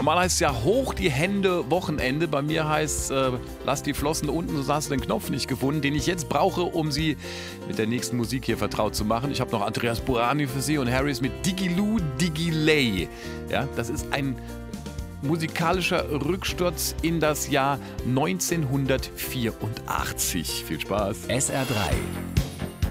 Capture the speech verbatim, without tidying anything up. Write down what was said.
Normal heißt es ja hoch die Hände Wochenende. Bei mir heißt es äh, lass die Flossen unten, so hast du den Knopf nicht gefunden, den ich jetzt brauche, um Sie mit der nächsten Musik hier vertraut zu machen. Ich habe noch Andreas Burani für Sie und Harris mit Digiloo Digiley. Ja, das ist ein musikalischer Rücksturz in das Jahr neunzehnhundertvierundachtzig. Viel Spaß. S R drei